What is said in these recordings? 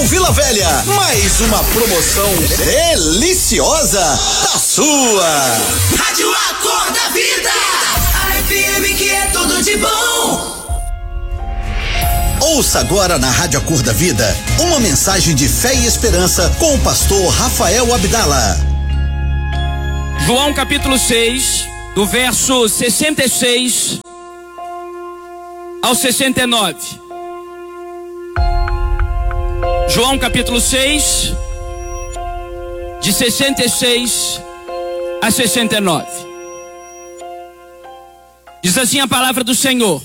Vila Velha. Mais uma promoção deliciosa da sua Rádio Acorda Vida. A FM que é tudo de bom. Ouça agora na Rádio Acorda Vida uma mensagem de fé e esperança com o pastor Rafael Abdala. João capítulo 6, do verso 66 ao 69. João capítulo 6, de 66 a 69. Diz assim a palavra do Senhor: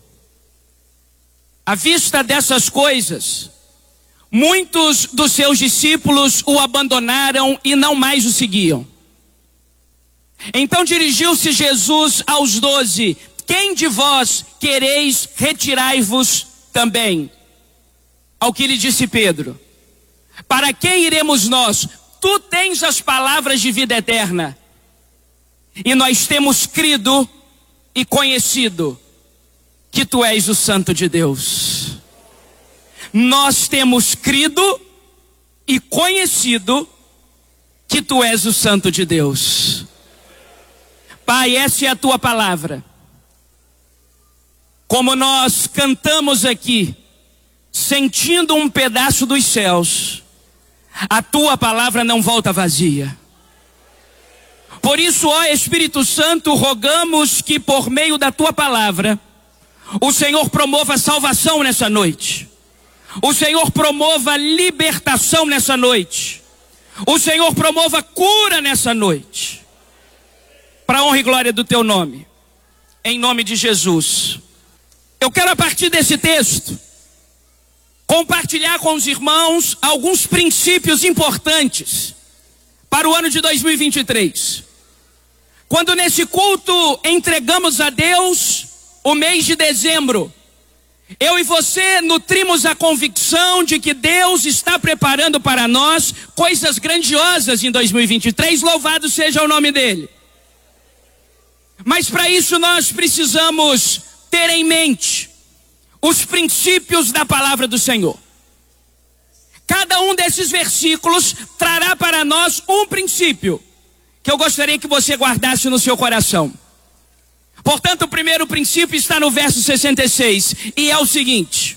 à vista dessas coisas, muitos dos seus discípulos o abandonaram e não mais o seguiam. Então dirigiu-se Jesus aos 12: quem de vós quereis retirai-vos também? Ao que lhe disse Pedro: para quem iremos nós? Tu tens as palavras de vida eterna, e nós temos crido e conhecido que tu és o Santo de Deus. Nós temos crido e conhecido que tu és o Santo de Deus. Pai, essa é a tua palavra. Como nós cantamos aqui, sentindo um pedaço dos céus, a tua palavra não volta vazia. Por isso, ó Espírito Santo, rogamos que por meio da tua palavra, o Senhor promova salvação nessa noite. O Senhor promova libertação nessa noite. O Senhor promova cura nessa noite. Para a honra e glória do teu nome. Em nome de Jesus. Eu quero, a partir desse texto, compartilhar com os irmãos alguns princípios importantes para o ano de 2023. Quando nesse culto entregamos a Deus o mês de dezembro, eu e você nutrimos a convicção de que Deus está preparando para nós coisas grandiosas em 2023, louvado seja o nome dele. Mas para isso nós precisamos ter em mente os princípios da palavra do Senhor. Cada um desses versículos trará para nós um princípio que eu gostaria que você guardasse no seu coração. Portanto, o primeiro princípio está no verso 66, e é o seguinte: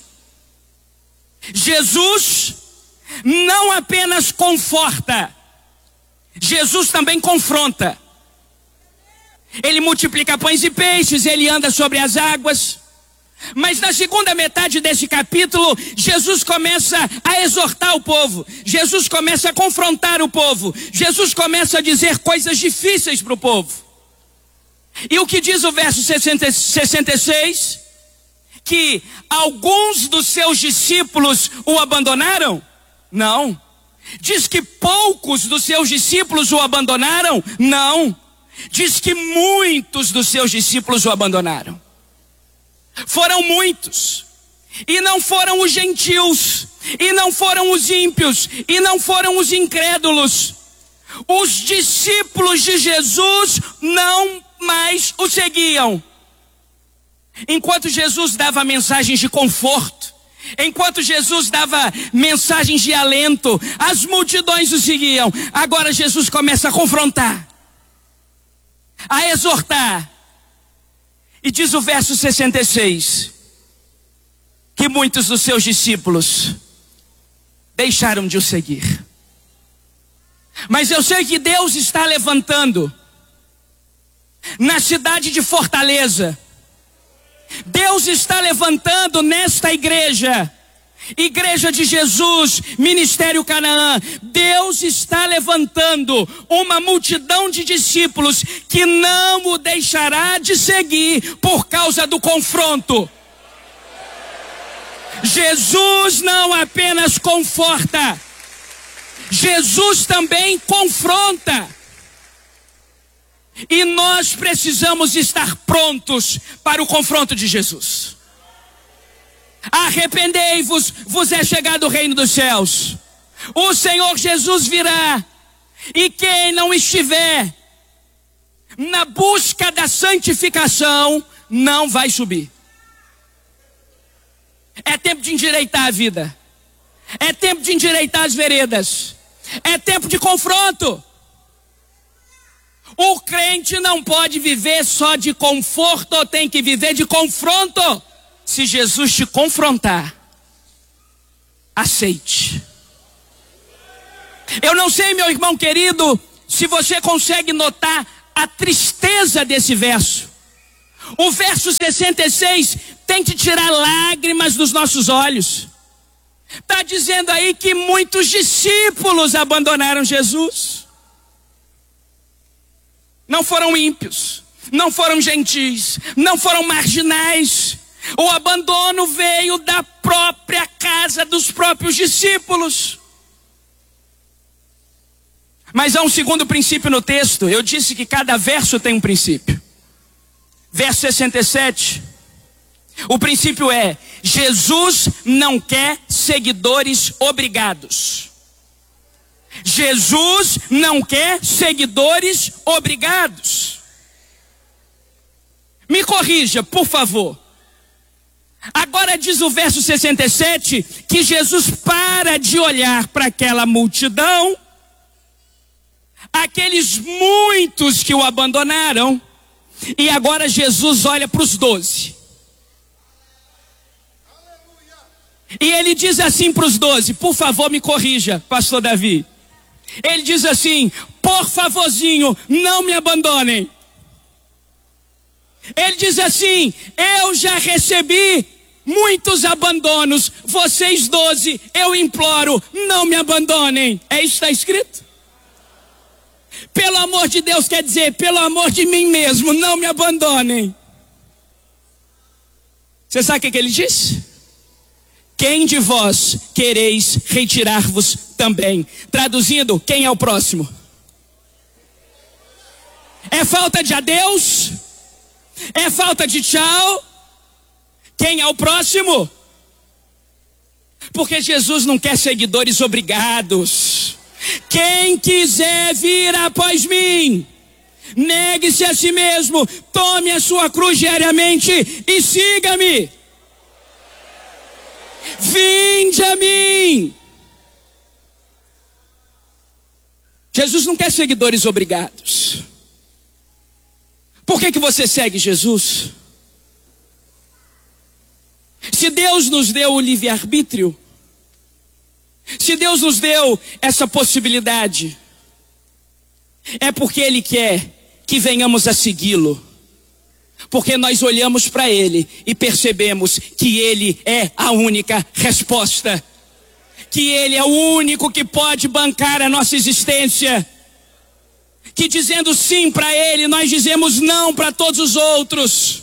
Jesus não apenas conforta, Jesus também confronta. Ele multiplica pães e peixes, ele anda sobre as águas. Mas na segunda metade desse capítulo, Jesus começa a exortar o povo. Jesus começa a confrontar o povo. Jesus começa a dizer coisas difíceis para o povo. E o que diz o verso 66? Que alguns dos seus discípulos o abandonaram? Não. Diz que poucos dos seus discípulos o abandonaram? Não. Diz que muitos dos seus discípulos o abandonaram. Foram muitos. E não foram os gentios, e não foram os ímpios, e não foram os incrédulos. Os discípulos de Jesus não mais o seguiam. Enquanto Jesus dava mensagens de conforto, enquanto Jesus dava mensagens de alento, as multidões o seguiam. Agora Jesus começa a confrontar, a exortar. E diz o verso 66, que muitos dos seus discípulos deixaram de o seguir. Mas eu sei que Deus está levantando na cidade de Fortaleza, Deus está levantando nesta igreja, Igreja de Jesus, Ministério Canaã, Deus está levantando uma multidão de discípulos que não o deixará de seguir por causa do confronto. Jesus não apenas conforta, Jesus também confronta. E nós precisamos estar prontos para o confronto de Jesus. Arrependei-vos, vos é chegado o reino dos céus. O Senhor Jesus virá, e quem não estiver na busca da santificação não vai subir. É tempo de endireitar a vida. É tempo de endireitar as veredas. É tempo de confronto. O crente não pode viver só de conforto, tem que viver de confronto. Se Jesus te confrontar, aceite. Eu não sei, meu irmão querido, se você consegue notar a tristeza desse verso. O verso 66 tem que tirar lágrimas dos nossos olhos. Está dizendo aí que muitos discípulos abandonaram Jesus. Não foram ímpios, não foram gentis, não foram marginais. O abandono veio da própria casa dos próprios discípulos. Mas há um segundo princípio no texto. Eu disse que cada verso tem um princípio. Verso 67. O princípio é: Jesus não quer seguidores obrigados. Jesus não quer seguidores obrigados. Me corrija, por favor. Agora diz o verso 67 que Jesus para de olhar para aquela multidão, aqueles muitos que o abandonaram, e agora Jesus olha para os 12. E ele diz assim para os 12, por favor me corrija, pastor Davi. Ele diz assim: por favorzinho, não me abandonem. Ele diz assim: eu já recebi muitos abandonos, vocês 12, eu imploro, não me abandonem. É isso que está escrito? Pelo amor de Deus, quer dizer, pelo amor de mim mesmo, não me abandonem. Você sabe o que ele disse? Quem de vós quereis retirar-vos também? Traduzindo, quem é o próximo? É falta de adeus? É falta de tchau? Quem é o próximo? Porque Jesus não quer seguidores obrigados. Quem quiser vir após mim, negue-se a si mesmo, tome a sua cruz diariamente e siga-me. Vinde a mim. Jesus não quer seguidores obrigados. Por que você segue Jesus? Se Deus nos deu o livre-arbítrio, se Deus nos deu essa possibilidade, é porque Ele quer que venhamos a segui-lo. Porque nós olhamos para Ele e percebemos que Ele é a única resposta. Que Ele é o único que pode bancar a nossa existência. Que dizendo sim para Ele, nós dizemos não para todos os outros.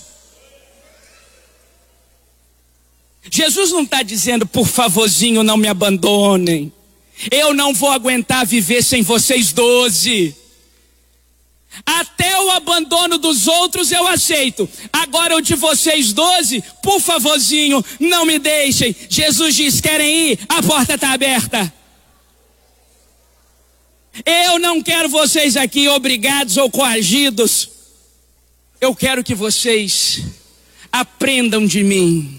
Jesus não está dizendo, por favorzinho, não me abandonem. Eu não vou aguentar viver sem vocês 12. Até o abandono dos outros eu aceito. Agora o de vocês 12, por favorzinho, não me deixem. Jesus diz, querem ir? A porta está aberta. Eu não quero vocês aqui obrigados ou coagidos. Eu quero que vocês aprendam de mim.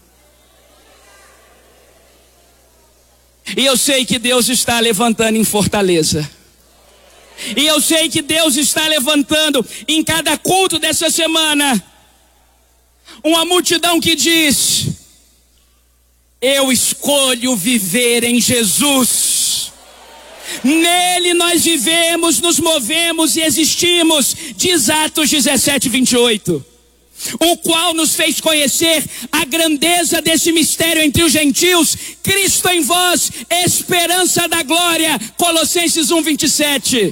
E eu sei que Deus está levantando em Fortaleza. E eu sei que Deus está levantando em cada culto dessa semana uma multidão que diz: eu escolho viver em Jesus. Nele nós vivemos, nos movemos e existimos. Diz Atos 17, 28. O qual nos fez conhecer a grandeza desse mistério entre os gentios, Cristo em vós, esperança da glória. Colossenses 1, 27.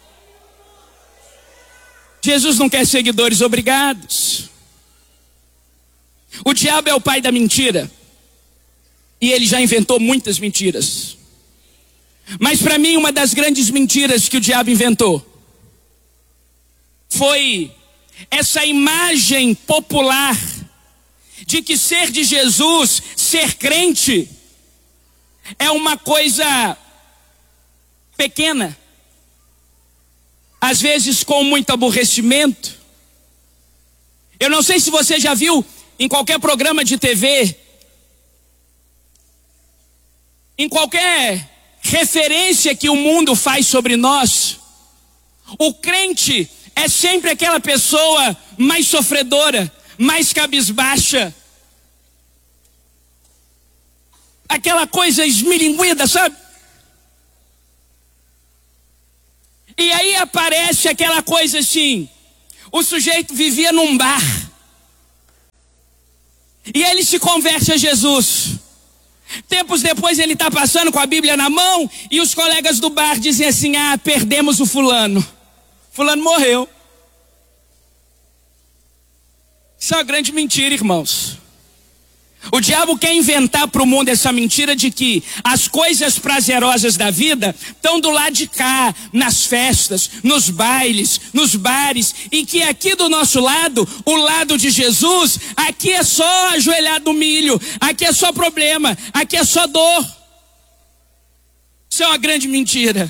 Jesus não quer seguidores obrigados. O diabo é o pai da mentira. E ele já inventou muitas mentiras. Mas para mim, uma das grandes mentiras que o diabo inventou foi essa imagem popular de que ser de Jesus, ser crente, é uma coisa pequena. Às vezes com muito aborrecimento. Eu não sei se você já viu em qualquer programa de TV Em qualquer referência que o mundo faz sobre nós, o crente é sempre aquela pessoa mais sofredora, mais cabisbaixa, aquela coisa esmilinguida, sabe? E aí aparece aquela coisa assim, o sujeito vivia num bar, e ele se converte a Jesus. Tempos depois ele está passando com a Bíblia na mão, e os colegas do bar dizem assim: perdemos o fulano. Fulano morreu. Isso é uma grande mentira, irmãos. O diabo quer inventar para o mundo essa mentira de que as coisas prazerosas da vida estão do lado de cá, nas festas, nos bailes, nos bares, e que aqui do nosso lado, o lado de Jesus, aqui é só ajoelhado no milho, aqui é só problema, aqui é só dor. Isso é uma grande mentira.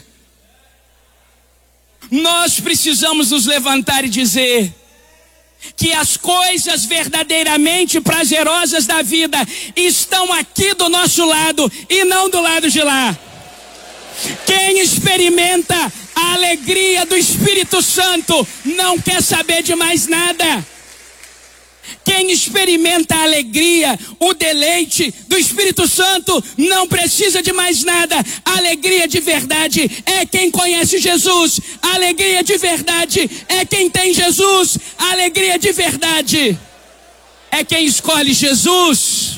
Nós precisamos nos levantar e dizer que as coisas verdadeiramente prazerosas da vida estão aqui do nosso lado e não do lado de lá. Quem experimenta a alegria do Espírito Santo não quer saber de mais nada. Quem experimenta a alegria, o deleite do Espírito Santo não precisa de mais nada. A alegria de verdade é quem conhece Jesus. A alegria de verdade é quem tem Jesus. A alegria de verdade é quem escolhe Jesus.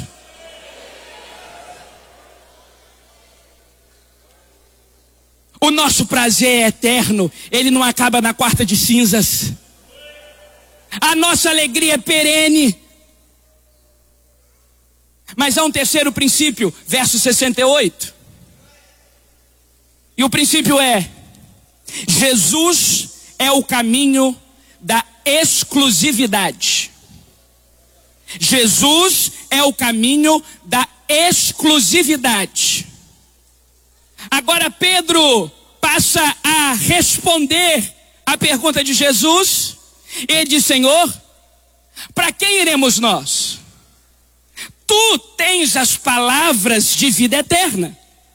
O nosso prazer é eterno, ele não acaba na quarta de cinzas. A nossa alegria é perene. Mas há um terceiro princípio, verso 68. E o princípio é: Jesus é o caminho da exclusividade. Jesus é o caminho da exclusividade. Agora Pedro passa a responder a pergunta de Jesus. Ele diz: Senhor, para quem iremos nós? Tu tens as palavras de vida eterna.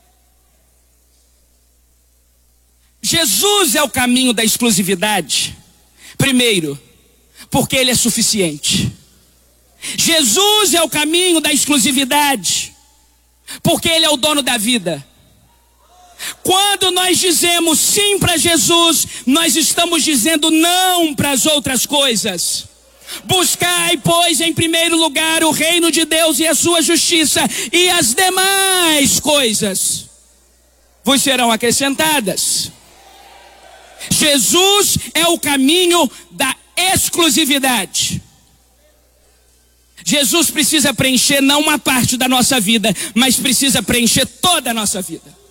Jesus é o caminho da exclusividade. Primeiro, porque ele é suficiente. Jesus é o caminho da exclusividade, porque ele é o dono da vida. Quando nós dizemos sim para Jesus, nós estamos dizendo não para as outras coisas. Buscai, pois, em primeiro lugar o reino de Deus e a sua justiça, e as demais coisas vos serão acrescentadas. Jesus é o caminho da exclusividade. Jesus precisa preencher não uma parte da nossa vida, mas precisa preencher toda a nossa vida.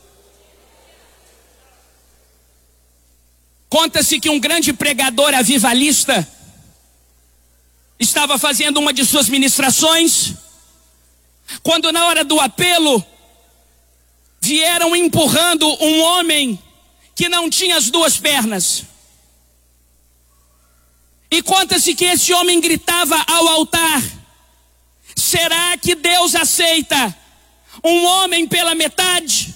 Conta-se que um grande pregador avivalista estava fazendo uma de suas ministrações, quando na hora do apelo, vieram empurrando um homem que não tinha as duas pernas. E conta-se que esse homem gritava ao altar: será que Deus aceita um homem pela metade?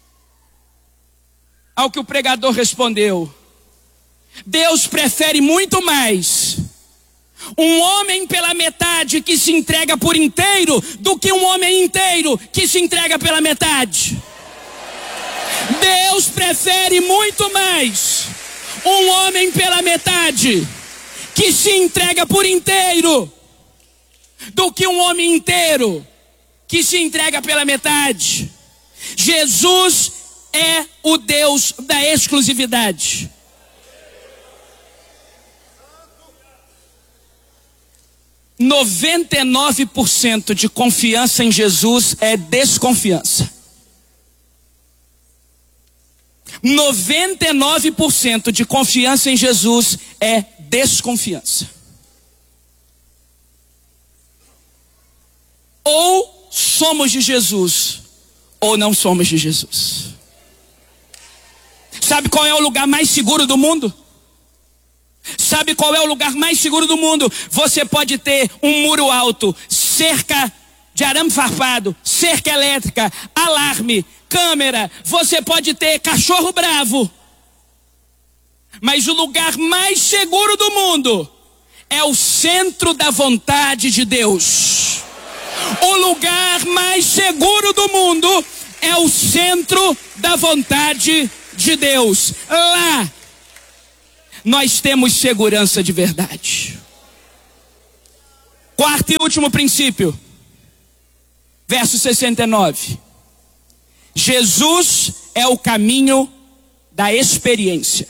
Ao que o pregador respondeu: Deus prefere muito mais um homem pela metade que se entrega por inteiro do que um homem inteiro que se entrega pela metade. Deus prefere muito mais um homem pela metade que se entrega por inteiro do que um homem inteiro que se entrega pela metade. Jesus é o Deus da exclusividade. 99% de confiança em Jesus é desconfiança. 99% de confiança em Jesus é desconfiança. Ou somos de Jesus, ou não somos de Jesus. Sabe qual é o lugar mais seguro do mundo? Sabe qual é o lugar mais seguro do mundo? Você pode ter um muro alto, cerca de arame farpado, cerca elétrica, alarme, câmera, você pode ter cachorro bravo. Mas o lugar mais seguro do mundo é o centro da vontade de Deus. O lugar mais seguro do mundo é o centro da vontade de Deus. Lá nós temos segurança de verdade. Quarto e último princípio. Verso 69. Jesus é o caminho da experiência.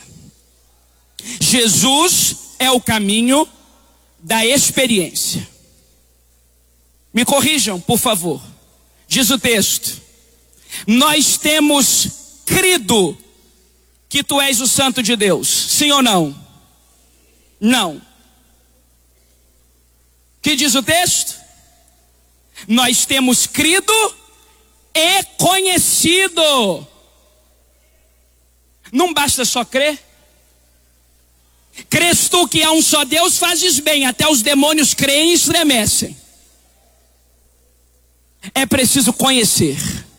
Jesus é o caminho da experiência. Me corrijam, por favor. Diz o texto: nós temos crido que tu és o Santo de Deus. Sim ou não? Não. Que diz o texto? Nós temos crido e conhecido. Não basta só crer. Crês tu que há um só Deus, fazes bem, até os demônios creem e estremecem. É preciso conhecer.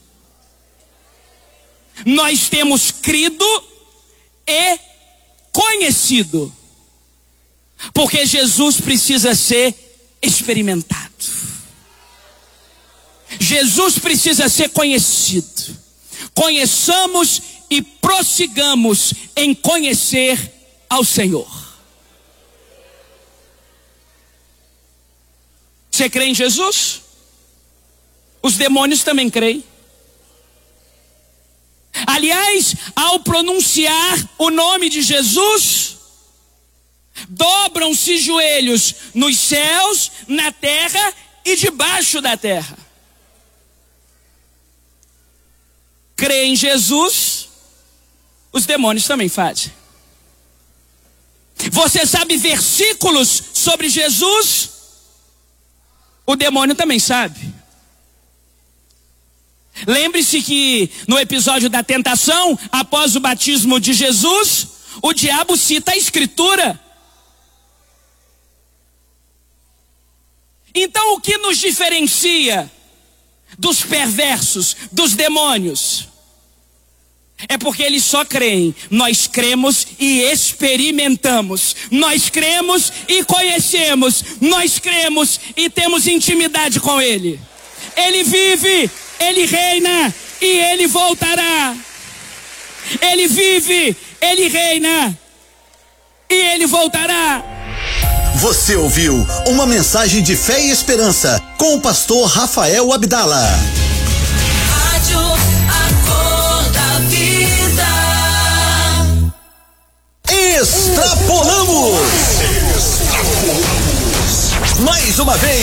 Nós temos crido e conhecido, porque Jesus precisa ser experimentado. Jesus precisa ser conhecido. Conheçamos e prossigamos em conhecer ao Senhor. Você crê em Jesus? Os demônios também creem. Aliás, ao pronunciar o nome de Jesus, dobram-se joelhos nos céus, na terra e debaixo da terra. Crê em Jesus, os demônios também fazem. Você sabe versículos sobre Jesus? O demônio também sabe. Lembre-se que no episódio da tentação, após o batismo de Jesus, o diabo cita a Escritura. Então o que nos diferencia dos perversos, dos demônios? É porque eles só creem. Nós cremos e experimentamos. Nós cremos e conhecemos. Nós cremos e temos intimidade com Ele. Ele vive, Ele reina e Ele voltará. Ele vive, Ele reina e Ele voltará. Você ouviu uma mensagem de fé e esperança com o pastor Rafael Abdala. Rádio Acorda Vida. Extrapolamos! Mais uma vez.